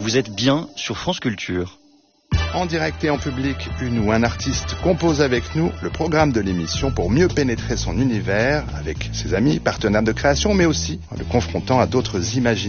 vous êtes bien sur France Culture. En direct et en public, une ou un artiste compose avec nous le programme de l'émission pour mieux pénétrer son univers avec ses amis, partenaires de création, mais aussi en le confrontant à d'autres imaginaires.